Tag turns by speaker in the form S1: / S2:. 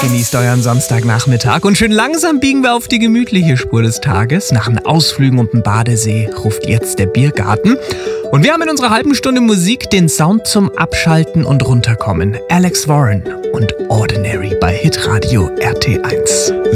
S1: Genießt euren Samstagnachmittag und schön langsam biegen wir auf die gemütliche Spur des Tages. Nach den Ausflügen und dem Badesee ruft jetzt der Biergarten. Und wir haben in unserer halben Stunde Musik den Sound zum Abschalten und Runterkommen. Alex Warren und Ordinary bei Hitradio RT1.